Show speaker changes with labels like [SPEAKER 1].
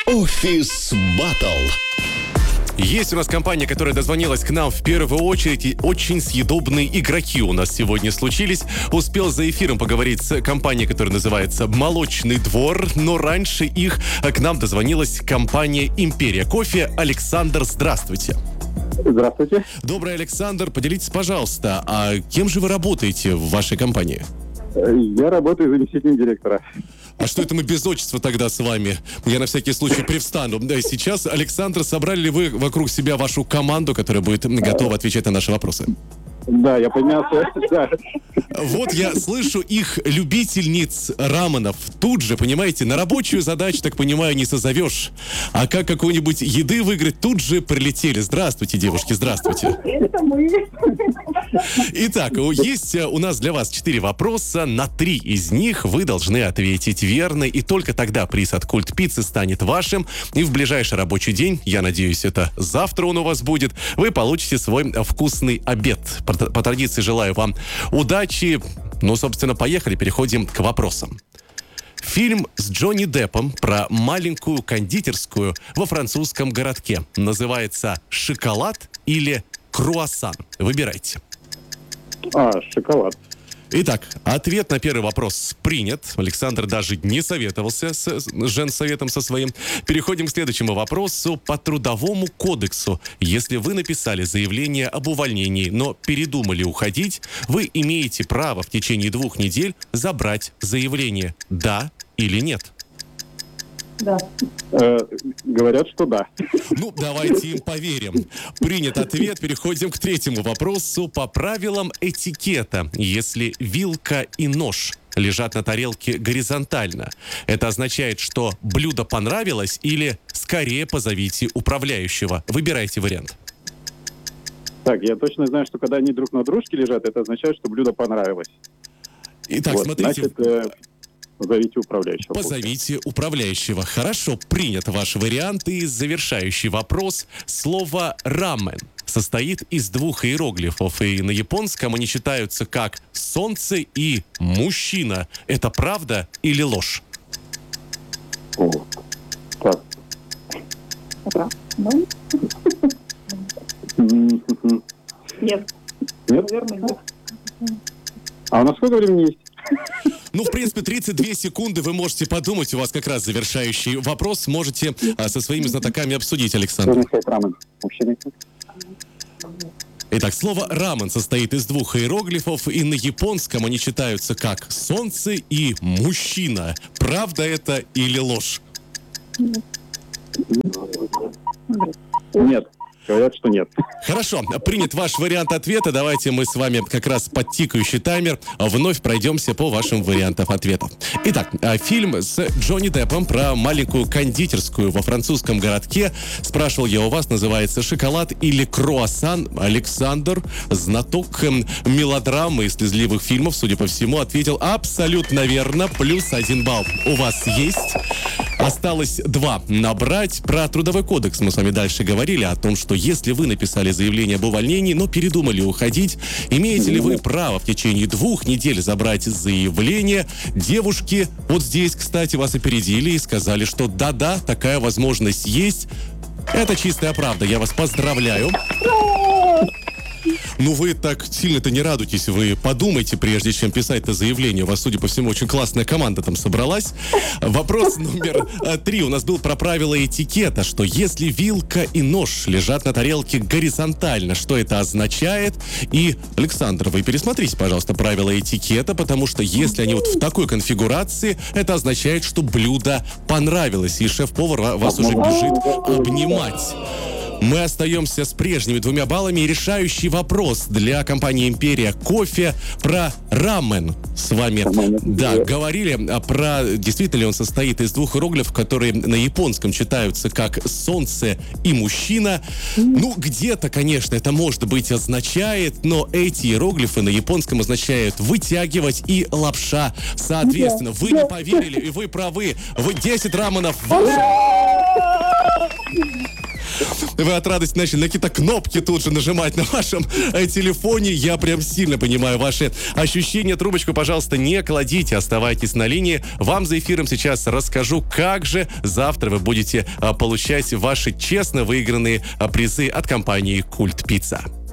[SPEAKER 1] Офис Баттл.
[SPEAKER 2] Есть у нас компания, которая дозвонилась к нам в первую очередь, и очень съедобные игроки у нас сегодня случились. Успел за эфиром поговорить с компанией, которая называется «Молочный двор», но раньше их к нам дозвонилась компания «Империя кофе». Александр, здравствуйте.
[SPEAKER 3] Здравствуйте.
[SPEAKER 2] Добрый Александр, поделитесь, пожалуйста, а кем же вы работаете в вашей компании?
[SPEAKER 3] Я работаю заместителем директора.
[SPEAKER 2] А что это мы без отчества тогда с вами? Я на всякий случай привстану. Да, сейчас, Александр, собрали ли вы вокруг себя вашу команду, которая будет готова отвечать на наши вопросы?
[SPEAKER 3] Да, я поднялся. Да.
[SPEAKER 2] Вот я слышу их любительниц раменов. Тут же, понимаете, на рабочую задачу, так понимаю, не созовешь. А как какой-нибудь еды выиграть, тут же прилетели. Здравствуйте, девушки, здравствуйте.
[SPEAKER 4] Это мы.
[SPEAKER 2] Итак, есть у нас для вас 4 вопроса. На 3 из них вы должны ответить верно. И только тогда приз от Культ Пиццы станет вашим. И в ближайший рабочий день, я надеюсь, это завтра он у вас будет, вы получите свой вкусный обед. По традиции желаю вам удачи. Ну, собственно, поехали, переходим к вопросам. Фильм с Джонни Деппом про маленькую кондитерскую во французском городке называется «Шоколад» или «Круассан». Выбирайте.
[SPEAKER 3] Шоколад.
[SPEAKER 2] Итак, ответ на первый вопрос принят. Александр даже не советовался с женсоветом со своим. Переходим к следующему вопросу. По Трудовому кодексу, если вы написали заявление об увольнении, но передумали уходить, вы имеете право в течение 2 недель забрать заявление. Да или нет?
[SPEAKER 4] Да.
[SPEAKER 3] Говорят, что да.
[SPEAKER 2] Ну, давайте им поверим. Принят ответ. Переходим к третьему вопросу. По правилам этикета, если вилка и нож лежат на тарелке горизонтально, это означает, что блюдо понравилось или скорее позовите управляющего? Выбирайте вариант.
[SPEAKER 3] Так, я точно знаю, что когда они друг на дружке лежат, это означает, что блюдо понравилось.
[SPEAKER 2] Итак,
[SPEAKER 3] вот,
[SPEAKER 2] смотрите.
[SPEAKER 3] Значит, позовите управляющего.
[SPEAKER 2] Позовите управляющего. Хорошо, принят ваш вариант. И завершающий вопрос. Слово «рамен» состоит из 2 иероглифов. И на японском они читаются как «солнце» и «мужчина». Это правда или ложь?
[SPEAKER 3] Так.
[SPEAKER 4] Это мы? Нет.
[SPEAKER 3] Нет?
[SPEAKER 4] Наверное, нет.
[SPEAKER 3] А у нас сколько времени есть?
[SPEAKER 2] Ну, в принципе, 32 секунды вы можете подумать. У вас как раз завершающий вопрос. Можете со своими знатоками обсудить, Александр. Итак, слово «рамен» состоит из 2 иероглифов, и на японском они читаются как «солнце» и «мужчина». Правда это или ложь?
[SPEAKER 3] Нет. Говорят, что нет.
[SPEAKER 2] Хорошо, принят ваш вариант ответа. Давайте мы с вами как раз под тикающий таймер вновь пройдемся по вашим вариантам ответов. Итак, фильм с Джонни Деппом про маленькую кондитерскую во французском городке. Спрашивал я у вас, называется «Шоколад» или «Круассан». Александр, знаток мелодрамы и слезливых фильмов, судя по всему, ответил абсолютно верно. Плюс 1 балл у вас есть. Осталось 2 набрать. Про Трудовой кодекс мы с вами дальше говорили, о том, что если вы написали заявление об увольнении, но передумали уходить, имеете ли вы право в течение 2 недель забрать заявление? Девушки вот здесь, кстати, вас опередили и сказали, что да-да, такая возможность есть. Это чистая правда. Я вас поздравляю. Ну, вы так сильно-то не радуйтесь. Вы подумайте, прежде чем писать это заявление. У вас, судя по всему, очень классная команда там собралась. Вопрос номер 3 у нас был про правила этикета, что если вилка и нож лежат на тарелке горизонтально, что это означает? И, Александр, вы пересмотрите, пожалуйста, правила этикета, потому что если они вот в такой конфигурации, это означает, что блюдо понравилось, и шеф-повар вас уже бежит обнимать. Мы остаемся с прежними 2 баллами. И решающий вопрос для компании «Империя кофе» про рамен. С вами, да, говорили про, действительно ли он состоит из 2 иероглифов, которые на японском читаются как «солнце» и «мужчина». Ну, где-то, конечно, это, может быть, означает, но эти иероглифы на японском означают «вытягивать» и «лапша». Соответственно, вы не поверили, и вы правы. Вы 10 раменов ваши. Вы от радости начали на какие-то кнопки тут же нажимать на вашем телефоне. Я прям сильно понимаю ваши ощущения. Трубочку, пожалуйста, не кладите, оставайтесь на линии. Вам за эфиром сейчас расскажу, как же завтра вы будете получать ваши честно выигранные призы от компании «Культ Пицца».